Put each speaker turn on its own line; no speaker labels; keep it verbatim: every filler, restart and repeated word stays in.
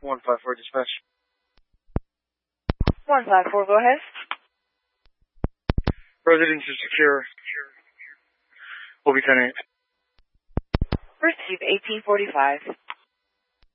one five four dispatch.
one five four, go ahead.
Residence is secure. Will be ten eight.
Receive eighteen forty-five.